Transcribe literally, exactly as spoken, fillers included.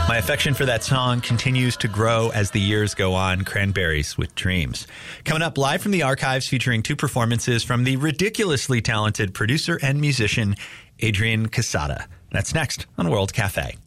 My affection for that song continues to grow as the years go on. Cranberries with Dreams. Coming up live from the archives, featuring two performances from the ridiculously talented producer and musician Adrian Quesada. That's next on World Cafe.